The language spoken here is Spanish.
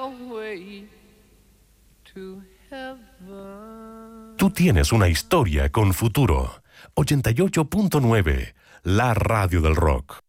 stairway to heaven. Tú tienes una historia con futuro. 88.9, la radio del rock.